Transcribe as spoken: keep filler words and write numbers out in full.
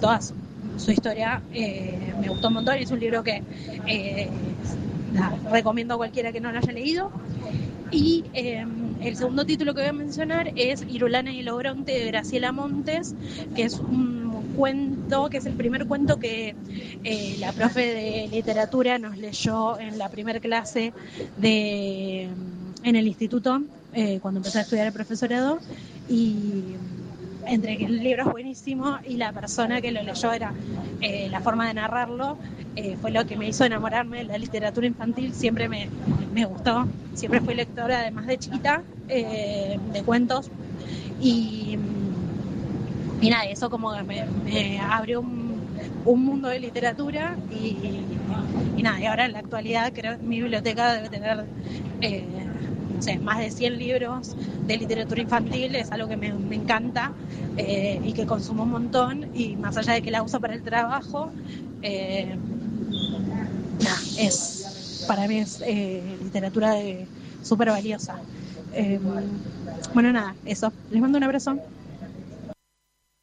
toda su, su historia eh, me gustó un montón. Es un libro que eh, la, recomiendo a cualquiera que no lo haya leído. Y eh, el segundo título que voy a mencionar es Irulana y el Ogronte de Graciela Montes, que es un cuento, que es el primer cuento que eh, la profe de literatura nos leyó en la primer clase de, en el instituto, eh, cuando empecé a estudiar el profesorado. Y entre que el libro es buenísimo y la persona que lo leyó era eh, la forma de narrarlo, eh, fue lo que me hizo enamorarme de la literatura infantil. Siempre me, me gustó, siempre fui lectora, además de chiquita, eh, de cuentos. Y, y nada, eso como que me, me abrió un, un mundo de literatura. Y, y nada, y ahora en la actualidad creo que mi biblioteca debe tener eh, no sé, más de cien libros de literatura infantil. Es algo que me, me encanta eh, y que consumo un montón, y más allá de que la uso para el trabajo, eh, nah, es, para mí es eh, literatura súper valiosa. Eh, bueno, nada, eso. Les mando un abrazo.